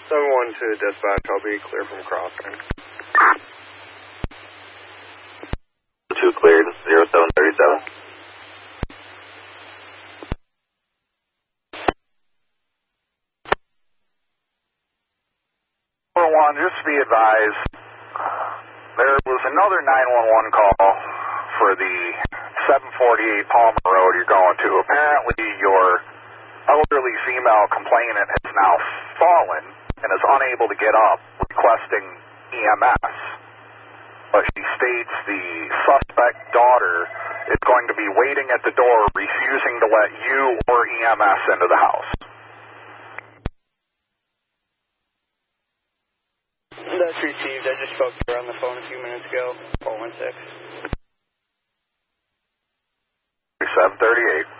712 dispatch, I'll be clear from crossing. 2 cleared, 0737. Just to be advised, there was another 911 call for the 748 Palmer Road you're going to. Apparently your elderly female complainant has now fallen and is unable to get up, requesting EMS. But she states the suspect daughter is going to be waiting at the door, refusing to let you or EMS into the house. That's received. I just spoke to her on the phone a few minutes ago. 416. 738.